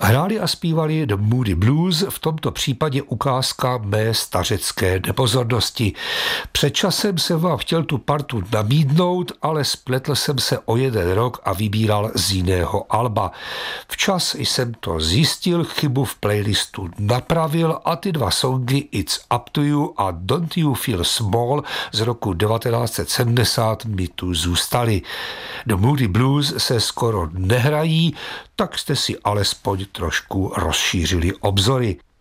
Hráli a zpívali The Moody Blues, v tomto případě ukázka mé stařecké nepozornosti. Před časem jsem vám chtěl tu partu nabídnout, ale spletl jsem se o 1 rok a vybíral z jiného alba. Včas jsem to zjistil, chybu v playlistu napravil a ty 2 songy It's Up to You a Don't You Feel Small z roku 1970 mi tu zůstaly. The Moody Blues se skoro nehrají, tak jste si alespoň trošku rozšířili obzory.